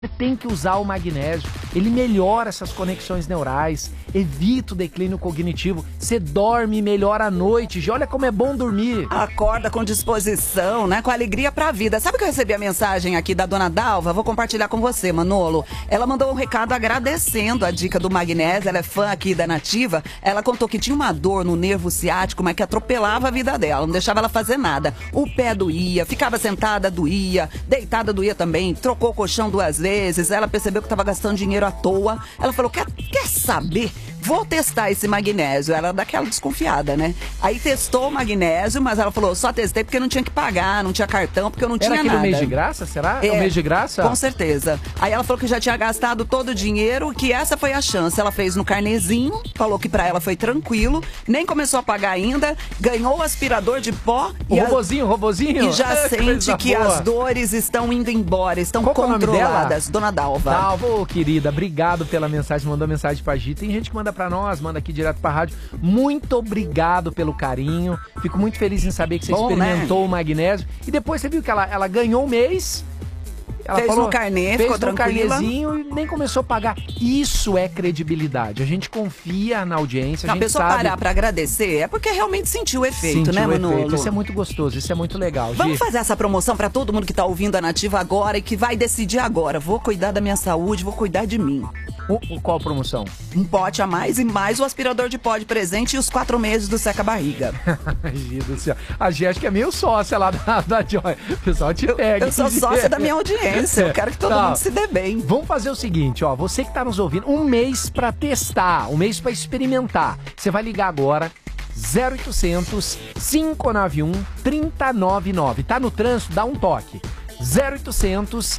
Você tem que usar o magnésio, ele melhora essas conexões neurais, evita o declínio cognitivo, você dorme melhor à noite, olha como é bom dormir. Acorda com disposição, né? Com alegria pra vida. Sabe que eu recebi a mensagem aqui da dona Dalva? Vou compartilhar com você, Manolo. Ela mandou um recado agradecendo a dica do magnésio, ela é fã aqui da Nativa. Ela contou que tinha uma dor no nervo ciático, mas que atropelava a vida dela, não deixava ela fazer nada. O pé doía, ficava sentada, doía, deitada doía também, trocou o colchão 2 vezes. Ela percebeu que estava gastando dinheiro à toa. Ela falou, quer saber? Vou testar esse magnésio. Ela daquela desconfiada, né? Aí testou o magnésio, mas ela falou, só testei porque não tinha que pagar, não tinha cartão, porque eu não tinha nada. Era aquele mês de graça, será? É o mês de graça? Com certeza. Aí ela falou que já tinha gastado todo o dinheiro, que essa foi a chance. Ela fez no carnezinho, falou que pra ela foi tranquilo, nem começou a pagar ainda, ganhou o aspirador de pó. O robozinho. E já sente que as dores estão indo embora, estão controladas. Dona Dalva. Dalva, ô, querida, obrigado pela mensagem, mandou mensagem pra Gi. Tem gente que manda pra nós, manda aqui direto pra rádio. Muito obrigado pelo carinho. Fico muito feliz em saber que você experimentou o magnésio. E depois você viu que ela ganhou o mês. Ela fez falou, no carnê, ficou tranquila. Carnezinho e nem começou a pagar. Isso é credibilidade. A gente confia na audiência. A pessoa parar pra agradecer é porque realmente sentiu o efeito, né, Manolo? Isso é muito gostoso, isso é muito legal. Vamos fazer essa promoção pra todo mundo que tá ouvindo a Nativa agora e que vai decidir agora. Vou cuidar da minha saúde, vou cuidar de mim. Qual promoção? Um pote a mais e mais o aspirador de pó de presente e os 4 meses do seca-barriga. Gi do céu. A Gi acho que é meio sócia lá da Joy. O pessoal te pega. Eu sou sócia da minha audiência. Eu quero que todo mundo se dê bem. Vamos fazer o seguinte, ó. Você que tá nos ouvindo, um mês pra testar, um mês pra experimentar. Você vai ligar agora. 0800 591 3099. Tá no trânsito? Dá um toque. 0800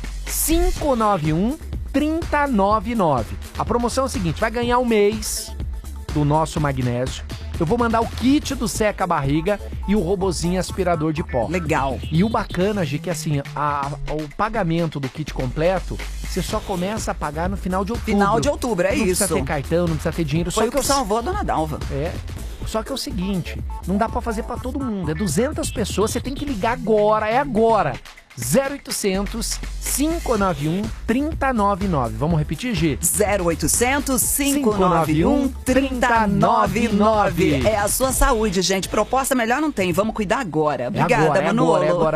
591 3099. A promoção é o seguinte, vai ganhar um mês do nosso magnésio. Eu vou mandar o kit do seca-barriga e o robozinho aspirador de pó. Legal. E o bacana, Gi, que assim, o pagamento do kit completo, você só começa a pagar no final de outubro. Final de outubro, é isso. Não precisa ter cartão, não precisa ter dinheiro. Foi o que salvou a dona Dalva. Só que é o seguinte, não dá pra fazer pra todo mundo. É 200 pessoas, você tem que ligar agora, é agora. 0800 591 3099. Vamos repetir, Gi? 0800 591 3099. É a sua saúde, gente. Proposta melhor não tem. Vamos cuidar agora. Obrigada, Manolo. É agora.